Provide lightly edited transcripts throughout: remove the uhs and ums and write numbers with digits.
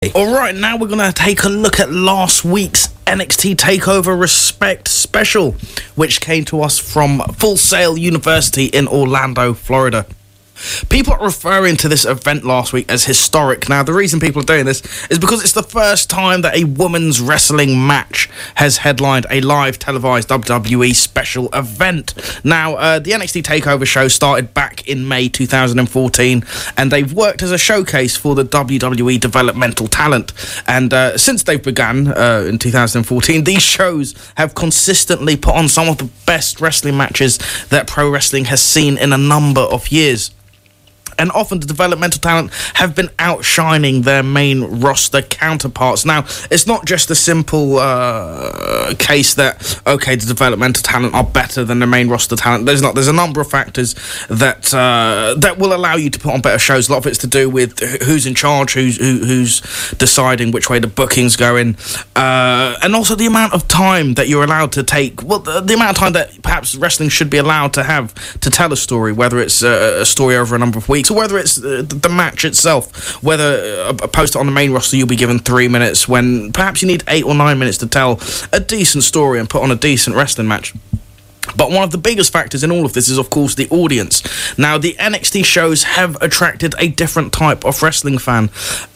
Alright, now we're going to take a look at last week's NXT TakeOver Respect special, which came to us from Full Sail University in Orlando, Florida. People are referring to this event last week as historic. Now, the reason people are doing this is because it's the first time that a women's wrestling match has headlined a live televised WWE special event. Now, the NXT TakeOver show started back in May 2014, and they've worked as a showcase for the WWE developmental talent. And since they've begun in 2014, these shows have consistently put on some of the best wrestling matches that pro wrestling has seen in a number of years. And often the developmental talent have been outshining their main roster counterparts. Now, it's not just a simple case that, okay, the developmental talent are better than the main roster talent. There's a number of factors that that will allow you to put on better shows. A lot of it's to do with who's in charge, who's deciding which way the booking's going, and also the amount of time that you're allowed to take. Well, the amount of time that perhaps wrestling should be allowed to have to tell a story, whether it's a story over a number of weeks, or whether it's the match itself, whether opposed to on the main roster you'll be given 3 minutes when perhaps you need 8 or 9 minutes to tell a decent story and put on a decent wrestling match. But one of the biggest factors in all of this is, of course, the audience. Now, the NXT shows have attracted a different type of wrestling fan,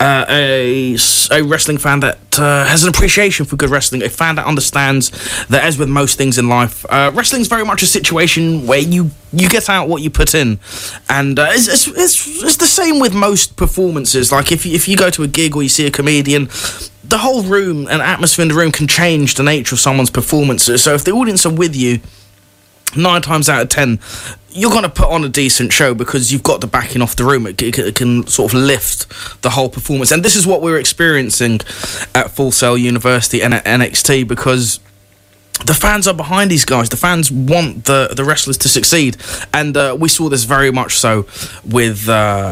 a wrestling fan that has an appreciation for good wrestling, a fan that understands that, as with most things in life, wrestling is very much a situation where you get out what you put in, and it's the same with most performances. Like if you go to a gig or you see a comedian, the whole room and atmosphere in the room can change the nature of someone's performance. So if the audience are with you, 9 times out of 10, you're going to put on a decent show because you've got the backing off the room. It can sort of lift the whole performance. And this is what we're experiencing at Full Sail University and at NXT, because the fans are behind these guys. The fans want the wrestlers to succeed, and we saw this very much so with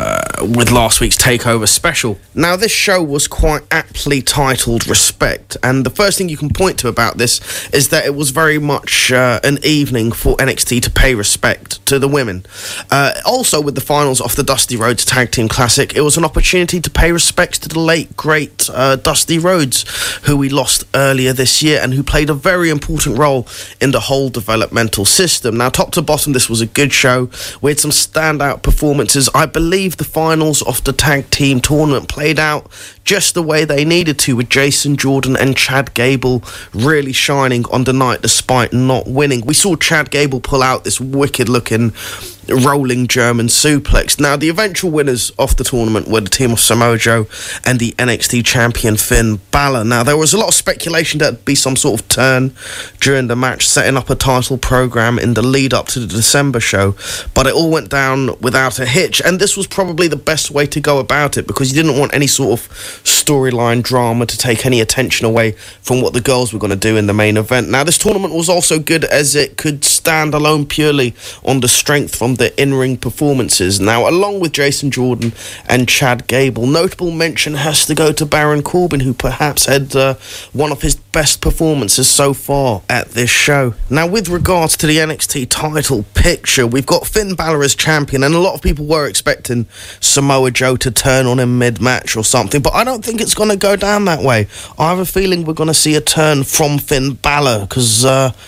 last week's TakeOver special. Now, this show was quite aptly titled Respect, and the first thing you can point to about this is that it was very much an evening for NXT to pay respect to the women. Also, with the finals of the Dusty Rhodes Tag Team Classic, it was an opportunity to pay respects to the late, great Dusty Rhodes, who we lost earlier this year, and who played a very important role in the whole developmental system. Now, top to bottom, this was a good show. We had some standout performances. I believe the finals of the tag team tournament played out just the way they needed to, with Jason Jordan and Chad Gable really shining on the night despite not winning. We saw Chad Gable pull out this wicked looking rolling German suplex. Now, the eventual winners of the tournament were the team of Samoa Joe and the NXT champion Finn Balor. Now, there was a lot of speculation that there'd be some sort of turn during the match, setting up a title program in the lead up to the December show, but it all went down without a hitch, and this was probably the best way to go about it, because you didn't want any sort of storyline drama to take any attention away from what the girls were going to do in the main event. Now, this tournament was also good as it could stand alone purely on the strength from the in-ring performances. Now, along with Jason Jordan and Chad Gable, notable mention has to go to Baron Corbin, who perhaps had one of his best performances so far at this show. Now, with regards to the NXT title picture, we've got Finn Balor as champion, and a lot of people were expecting Samoa Joe to turn on him mid-match or something, but I don't think it's going to go down that way. I have a feeling we're going to see a turn from Finn Balor, because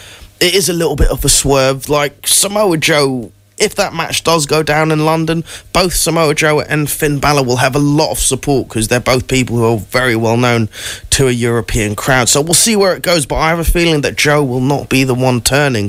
it is a little bit of a swerve. Like, Samoa Joe, if that match does go down in London, both Samoa Joe and Finn Balor will have a lot of support, because they're both people who are very well known to a European crowd. So we'll see where it goes, but I have a feeling that Joe will not be the one turning.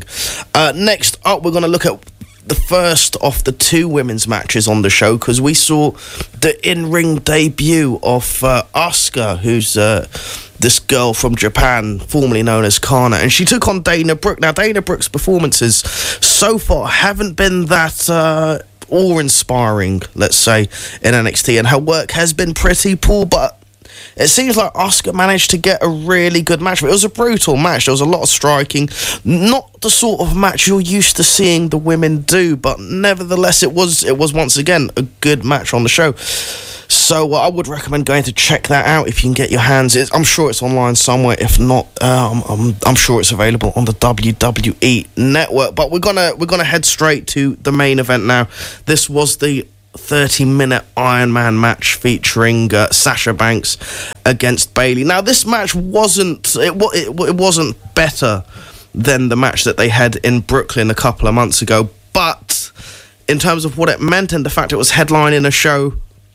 Next up, we're going to look at the first of the 2 women's matches on the show, because we saw the in-ring debut of Asuka, who's this girl from Japan, formerly known as Kana, and she took on Dana Brooke. Now, Dana Brooke's performances so far haven't been that awe-inspiring, let's say, in NXT, and her work has been pretty poor, but it seems like Asuka managed to get a really good match. It was a brutal match. There was a lot of striking. Not the sort of match you're used to seeing the women do, but nevertheless, it was once again a good match on the show. So I would recommend going to check that out if you can get your hands. I'm sure it's online somewhere. If not, I'm sure it's available on the WWE Network. But we're gonna head straight to the main event now. This was the 30-minute Iron Man match featuring Sasha Banks against Bayley. Now, this match wasn't better than the match that they had in Brooklyn a couple of months ago, but in terms of what it meant and the fact it was headlining a show,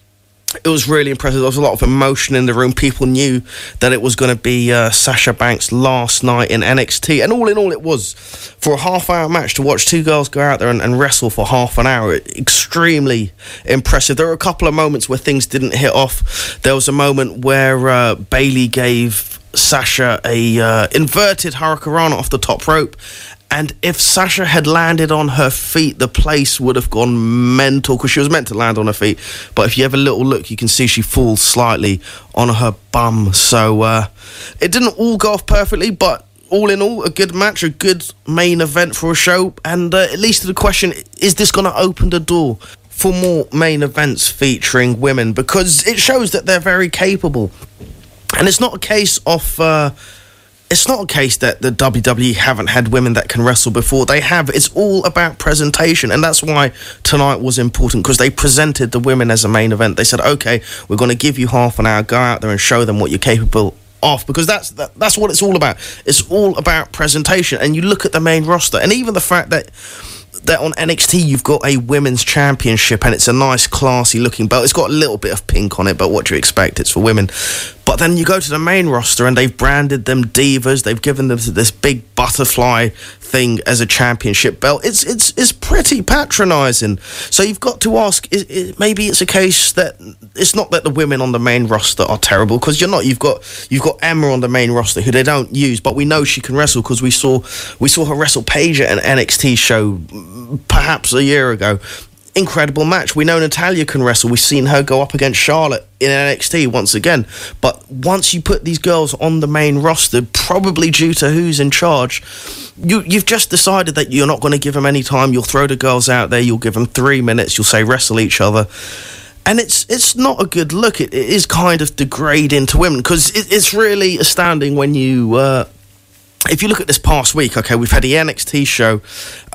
it was really impressive. There was a lot of emotion in the room. People knew that it was going to be Sasha Banks' last night in NXT. And all in all, it was. For a half-hour match, to watch two girls go out there and wrestle for half an hour, extremely impressive. There were a couple of moments where things didn't hit off. There was a moment where Bayley gave Sasha a inverted hurricanrana off the top rope. And if Sasha had landed on her feet, the place would have gone mental, because she was meant to land on her feet. But if you have a little look, you can see she falls slightly on her bum. So it didn't all go off perfectly, but all in all, a good match, a good main event for a show. And it leads to the question, is this going to open the door for more main events featuring women? Because it shows that they're very capable. And it's not a case of... It's not a case that the WWE haven't had women that can wrestle before. They have. It's all about presentation, and that's why tonight was important, because they presented the women as a main event. They said, okay, we're going to give you half an hour, go out there and show them what you're capable of, because that's what it's all about. It's all about presentation. And you look at the main roster, and even the fact that on NXT you've got a women's championship, and it's a nice classy looking belt. It's got a little bit of pink on it, but what do you expect? It's for women. But then you go to the main roster and they've branded them divas. They've given them this big butterfly thing as a championship belt. It's pretty patronising. So you've got to ask, maybe it's a case that it's not that the women on the main roster are terrible, because you're not. You've got Emma on the main roster who they don't use, but we know she can wrestle because we saw her wrestle Paige at an NXT show perhaps a year ago. Incredible match. We know Natalya can wrestle. We've seen her go up against Charlotte in NXT once again. But once you put these girls on the main roster, probably due to who's in charge, you've just decided that you're not going to give them any time. You'll throw the girls out there. You'll give them 3 minutes. You'll say wrestle each other. And it's not a good look. It is kind of degrading to women, because it's really astounding when you... if you look at this past week, okay, we've had the NXT show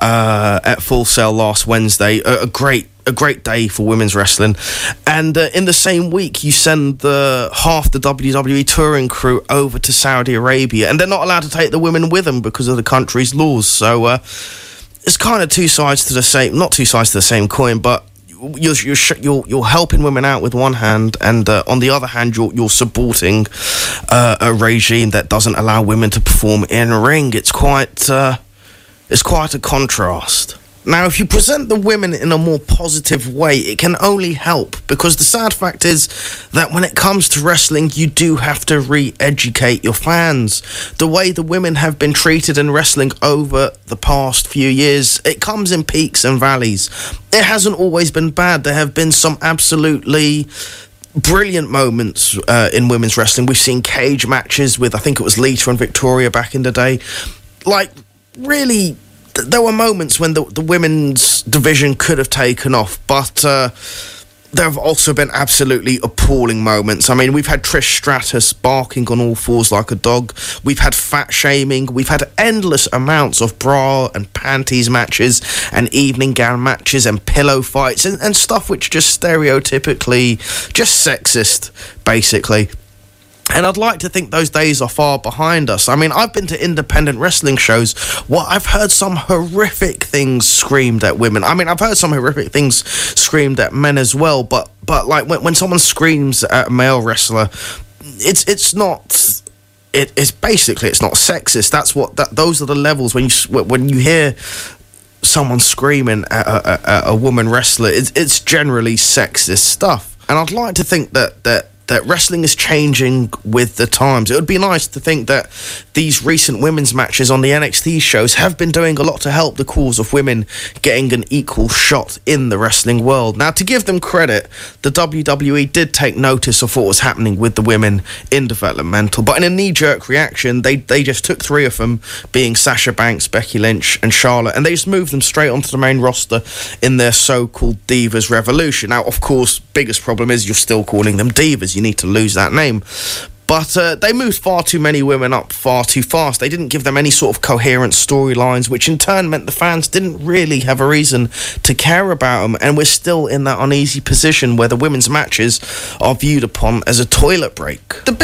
at Full Sail last Wednesday, a great day for women's wrestling, and in the same week you send half the WWE touring crew over to Saudi Arabia, and they're not allowed to take the women with them because of the country's laws. So it's kind of not two sides to the same coin, but you're helping women out with one hand, and on the other hand you're supporting a regime that doesn't allow women to perform in a ring. It's quite a contrast. Now, if you present the women in a more positive way, it can only help, because the sad fact is that when it comes to wrestling, you do have to re-educate your fans. The way the women have been treated in wrestling over the past few years, it comes in peaks and valleys. It hasn't always been bad. There have been some absolutely brilliant moments in women's wrestling. We've seen cage matches with, I think it was Lita and Victoria back in the day. Like, really... There were moments when the women's division could have taken off, but there have also been absolutely appalling moments. I mean, we've had Trish Stratus barking on all fours like a dog. We've had fat shaming. We've had endless amounts of bra and panties matches and evening gown matches and pillow fights and stuff which just stereotypically, just sexist, basically. And I'd like to think those days are far behind us. I mean, I've been to independent wrestling shows. Well, I've heard some horrific things screamed at women. I mean, I've heard some horrific things screamed at men as well. But like when someone screams at a male wrestler, it's not sexist. Those are the levels when you hear someone screaming at a woman wrestler. It's generally sexist stuff. And I'd like to think that wrestling is changing with the times. It would be nice to think that these recent women's matches on the NXT shows have been doing a lot to help the cause of women getting an equal shot in the wrestling world. Now, to give them credit, the WWE did take notice of what was happening with the women in developmental, but in a knee-jerk reaction, they just took 3 of them, being Sasha Banks, Becky Lynch, and Charlotte, and they just moved them straight onto the main roster in their so-called Divas Revolution. Now, of course, biggest problem is you're still calling them divas. You need to lose that name. But they moved far too many women up far too fast. They didn't give them any sort of coherent storylines, which in turn meant the fans didn't really have a reason to care about them. And we're still in that uneasy position where the women's matches are viewed upon as a toilet break. The